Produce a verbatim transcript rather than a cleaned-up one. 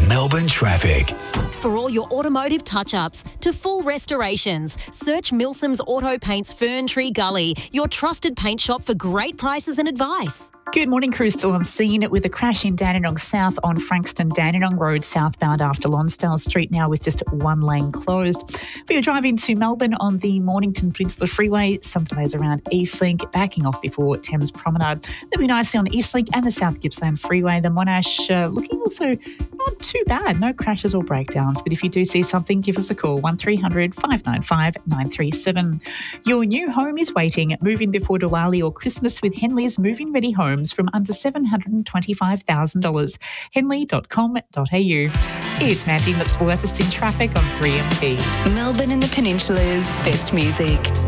Melbourne traffic. For all your automotive touch-ups to full restorations, search Milsom's Auto Paints Fern Tree Gully, your trusted paint shop for great prices and advice. Good morning, crew still on scene with a crash in Dandenong South on Frankston Dandenong Road southbound after Lonsdale Street now with just one lane closed. For your drive into Melbourne on the Mornington Peninsula Freeway, some delays around Eastlink, backing off before Thames Promenade. Living nicely on Eastlink and the South Gippsland Freeway. The Monash uh, looking also not too bad, no crashes or breakdowns. But if you do see something, give us a call, one three hundred five nine five nine three seven. Your new home is waiting. Move in before Diwali or Christmas with Henley's Move-In Ready Homes from under seven hundred twenty-five thousand dollars. henley dot com dot a u. It's Mandy, that's the latest in traffic on three M P. Melbourne and the Peninsula's best music.